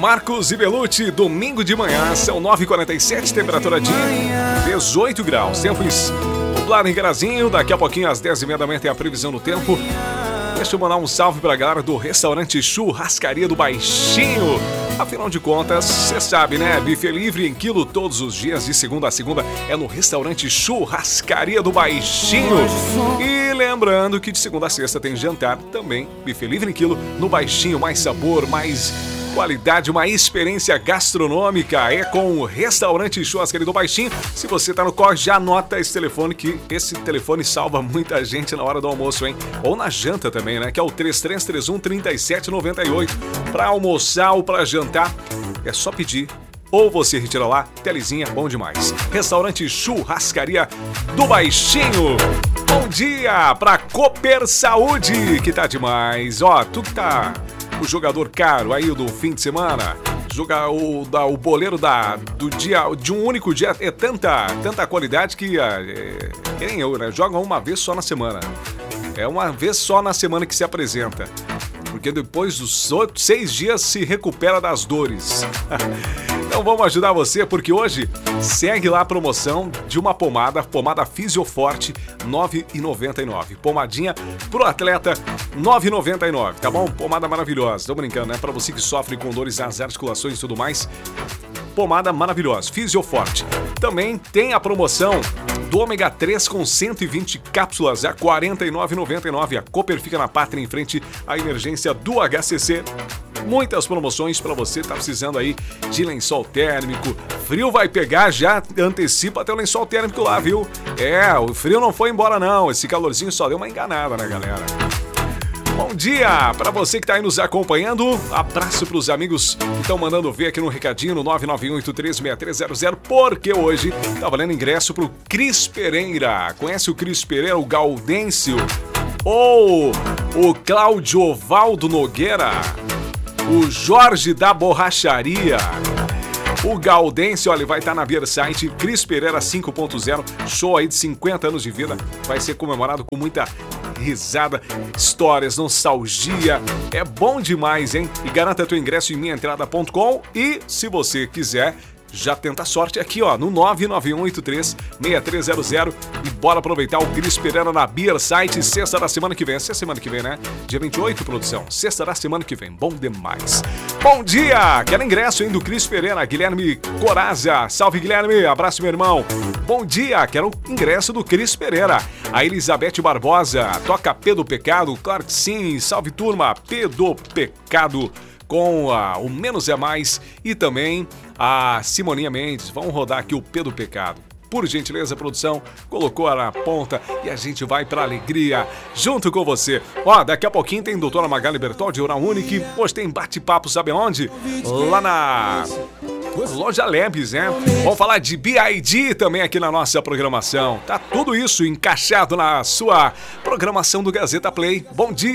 Marcos e Belucci, domingo de manhã, são 9h47, temperatura de 18 graus. Tempo nublado em Carazinho, daqui a pouquinho às 10h30 da manhã tem a previsão do tempo. Deixa eu mandar um salve pra galera do restaurante Churrascaria do Baixinho. Afinal de contas, você sabe, né? Buffet livre em quilo todos os dias, de segunda a segunda, é no restaurante Churrascaria do Baixinho. E lembrando que de segunda a sexta tem jantar também, buffet livre em quilo, no Baixinho. Mais sabor, mais qualidade, uma experiência gastronômica. É com o restaurante Churrascaria do Baixinho. Se você tá no corre, já anota esse telefone, que esse telefone salva muita gente na hora do almoço, hein? Ou na janta também, né? Que é o 3331-3798. Pra almoçar ou pra jantar, é só pedir. Ou você retira lá, telezinha, bom demais. Restaurante Churrascaria do Baixinho. Bom dia pra Cooper Saúde, que tá demais. Ó, tu que tá o jogador caro aí do fim de semana, jogar o boleiro do dia, de um único dia, é tanta qualidade que nem eu, né? Joga uma vez só na semana. É uma vez só na semana que se apresenta. Porque depois dos 6 dias se recupera das dores. Então vamos ajudar você, porque hoje segue lá a promoção de uma pomada Fisioforte, R$ 9,99. Pomadinha pro atleta, R$ 9,99, tá bom? Pomada maravilhosa, tô brincando, né? Pra você que sofre com dores nas articulações e tudo mais, pomada maravilhosa, Fisioforte. Também tem a promoção do ômega 3 com 120 cápsulas a R$ 49,99. A Cooper fica na Pátria, em frente à emergência do HCC. Muitas promoções para você tá precisando aí de lençol térmico. Frio vai pegar, já antecipa até o lençol térmico lá, viu? O frio não foi embora não, esse calorzinho só deu uma enganada, né, galera? Bom dia para você que tá aí nos acompanhando. Abraço pros amigos que estão mandando ver aqui no recadinho no 991836300, porque hoje tá valendo ingresso pro Cris Pereira. Conhece o Cris Pereira, o Gaudêncio? Ou o Cláudio Ovaldo Nogueira? O Jorge da Borracharia? O Gaudêncio, olha, vai estar na Beer Site Cris Pereira 5.0, show aí de 50 anos de vida. Vai ser comemorado com muita risada, histórias, nostalgia. É bom demais, hein? E garanta teu ingresso em minhaentrada.com. E se você quiser, já tenta a sorte aqui, ó, no 991836300. E bora aproveitar o Cris Pereira na Beer Site, sexta da semana que vem. Essa é semana que vem, né? Dia 28, produção. Sexta da semana que vem. Bom demais. Bom dia! Quero ingresso, hein, do Cris Pereira. Guilherme Coraza. Salve, Guilherme. Abraço, meu irmão. Bom dia! Quero ingresso do Cris Pereira. A Elizabeth Barbosa. Toca P do Pecado. Claro que sim. Salve, turma. P do Pecado. Com o Menos é Mais e também a Simoninha Mendes. Vamos rodar aqui o P do Pecado. Por gentileza, a produção colocou na ponta e a gente vai pra alegria junto com você. Ó, daqui a pouquinho tem doutora Magali Bertoldi, Oral Unique. Hoje tem bate-papo, sabe onde? Lá na Loja Lebes, né? Vamos falar de BID também aqui na nossa programação. Tá tudo isso encaixado na sua programação do Gazeta Play. Bom dia!